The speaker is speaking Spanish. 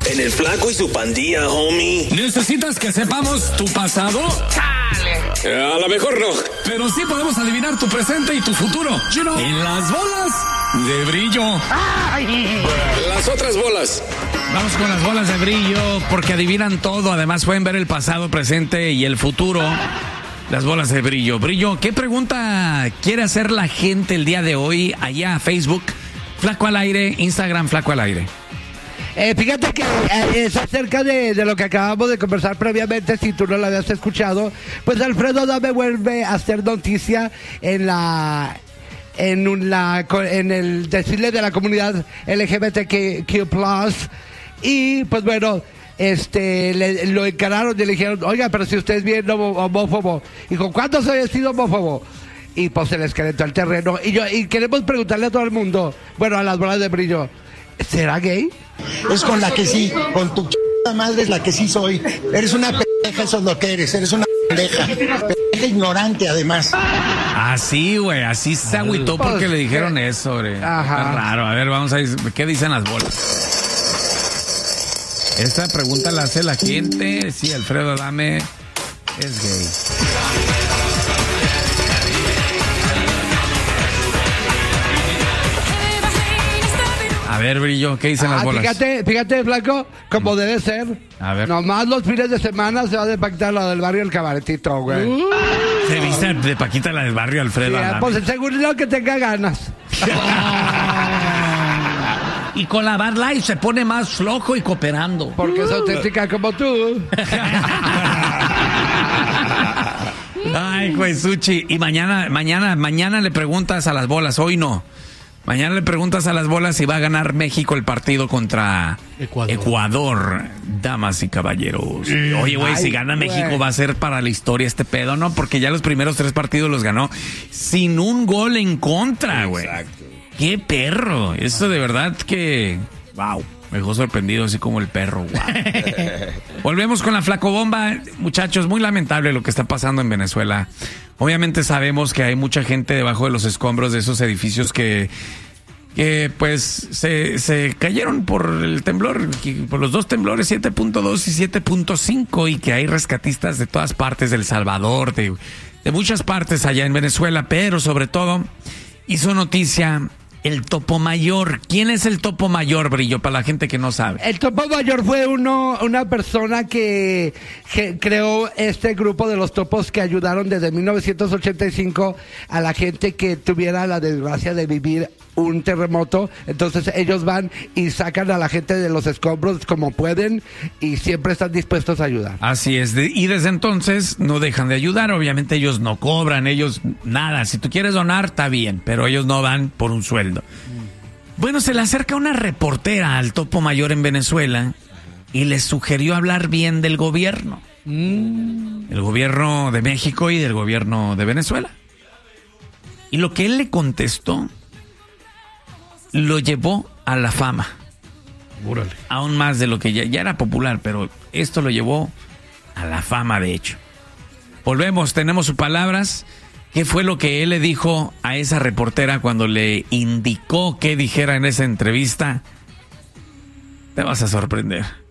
En el Flaco y su pandilla, homie. ¿Necesitas que sepamos tu pasado? ¡Chale! A lo mejor no. Pero sí podemos adivinar tu presente y tu futuro. En las bolas de brillo. ¡Ay! Las otras bolas. Vamos con las bolas de brillo porque adivinan todo. Además pueden ver el pasado, presente y el futuro. Las bolas de brillo. Brillo, ¿qué pregunta quiere hacer la gente el día de hoy allá a Facebook? Flaco al aire, Instagram, Flaco al aire. Fíjate que es acerca de lo que acabamos de conversar previamente, si tú no lo habías escuchado. Pues Alfredo Adame vuelve a hacer noticia en el desfile de la comunidad LGBTQ+. Y pues bueno, lo encararon y le dijeron, oiga, pero si usted es bien homófobo. Dijo, ¿cuándo he sido homófobo? Y pues se les calentó el terreno. Y queremos preguntarle a todo el mundo, bueno, a las bolas de brillo, ¿será gay? Es con la que sí, con tu madre es la que sí soy. Eres una pendeja, eso es lo que eres una pendeja ignorante además. Así, güey, así se agüitó porque le dijeron eso, güey. Ajá. Está raro, a ver, vamos a ver, ¿qué dicen las bolas? Esta pregunta la hace la gente, sí, Alfredo Adame es gay. A ver, Brillo, ¿qué dicen las bolas? Fíjate, Flaco, como debe ser. A ver. Nomás los fines de semana se va a despaquitar la del barrio El Cabaretito, güey. Se viste de Paquita la del barrio, Alfredo Adame. Pues seguro que tenga ganas. Y con la Bud Light se pone más flojo y cooperando. Porque es auténtica como tú. Ay, güey, Suchi. Y mañana le preguntas a las bolas, hoy no. Mañana le preguntas a las bolas si va a ganar México el partido contra Ecuador, damas y caballeros. Oye, güey, si gana México va a ser para la historia este pedo, ¿no? Porque ya los primeros 3 partidos los ganó sin un gol en contra, güey. Exacto. ¡Qué perro! Eso de verdad que... ¡Wow! Me dejó sorprendido así como el perro. ¡Wow! Volvemos con la flacobomba. Muchachos, muy lamentable lo que está pasando en Venezuela. Obviamente sabemos que hay mucha gente debajo de los escombros de esos edificios que pues se cayeron por el temblor, por los 2 temblores, 7.2 y 7.5, y que hay rescatistas de todas partes, de El Salvador, de muchas partes allá en Venezuela, pero sobre todo hizo noticia el Topo Mayor. ¿Quién es el Topo Mayor, Brillo, para la gente que no sabe? El Topo Mayor fue una persona que creó este grupo de los topos que ayudaron desde 1985 a la gente que tuviera la desgracia de vivir un terremoto. Entonces ellos van y sacan a la gente de los escombros como pueden y siempre están dispuestos a ayudar. Así es, y desde entonces no dejan de ayudar. Obviamente ellos no cobran, ellos nada. Si tú quieres donar, está bien, pero ellos no van por un sueldo. Bueno, se le acerca una reportera al Topo Mayor en Venezuela y le sugirió hablar bien del gobierno. El gobierno de México y del gobierno de Venezuela. Y lo que él le contestó lo llevó a la fama. Úrale. Aún más de lo que ya era popular, pero esto lo llevó a la fama, de hecho. Volvemos, tenemos sus palabras. ¿Qué fue lo que él le dijo a esa reportera cuando le indicó qué dijera en esa entrevista? Te vas a sorprender.